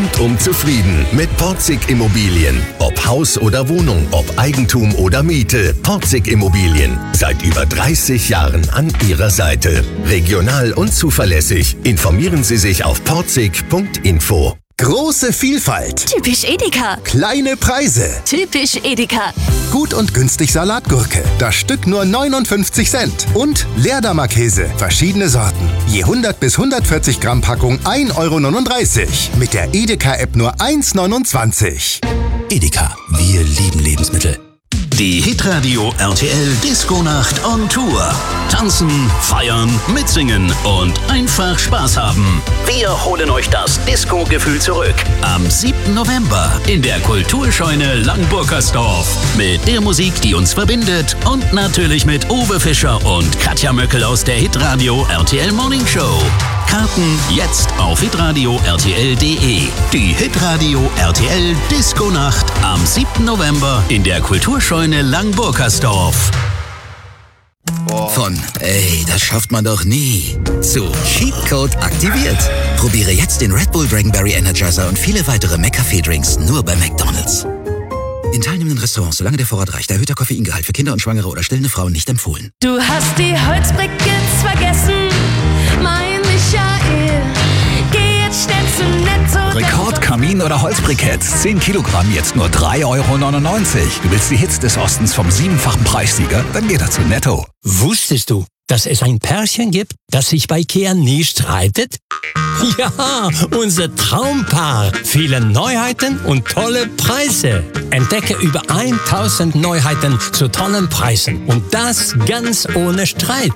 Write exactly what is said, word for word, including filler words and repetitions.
rundum zufrieden mit Porzig Immobilien. Ob Haus oder Wohnung, ob Eigentum oder Miete. Porzig Immobilien. Seit über dreißig Jahren an Ihrer Seite. Regional und zuverlässig. Informieren Sie sich auf porzig punkt info. Große Vielfalt. Typisch Edeka. Kleine Preise. Typisch Edeka. Gut und günstig Salatgurke. Das Stück nur neunundfünfzig Cent. Und Leerdammer Käse. Verschiedene Sorten. Je hundert bis hundertvierzig Gramm Packung ein Euro neununddreißig. Mit der Edeka-App nur eins neunundzwanzig. Edeka. Wir lieben Lebensmittel. Die Hitradio R T L Disco-Nacht on Tour. Tanzen, feiern, mitsingen und einfach Spaß haben. Wir holen euch das Disco-Gefühl zurück. Am siebten November in der Kulturscheune Langburgersdorf. Mit der Musik, die uns verbindet und natürlich mit Uwe Fischer und Katja Möckel aus der Hitradio R T L Morning Show. Karten jetzt auf hitradio r t l punkt d e. Die Hitradio R T L Disco-Nacht am siebten November in der Kulturscheune Langburgersdorf. Von ey, das schafft man doch nie zu Cheatcode aktiviert. Probiere jetzt den Red Bull Dragonberry Energizer und viele weitere McCafé-Drinks nur bei McDonald's. In teilnehmenden Restaurants, solange der Vorrat reicht, erhöhter Koffeingehalt für Kinder und Schwangere oder stillende Frauen nicht empfohlen. Du hast die Holzbriketts vergessen, mein Michael. Geh jetzt schnell zu Netto. Rekordkamin oder Holzbriketts. zehn Kilogramm, jetzt nur drei Euro neunundneunzig. Du willst die Hits des Ostens vom siebenfachen Preissieger? Dann geh doch zu Netto. Wusstest du, dass es ein Pärchen gibt, das sich bei Ikea nie streitet? Ja, unser Traumpaar. Viele Neuheiten und tolle Preise. Entdecke über tausend Neuheiten zu tollen Preisen. Und das ganz ohne Streit.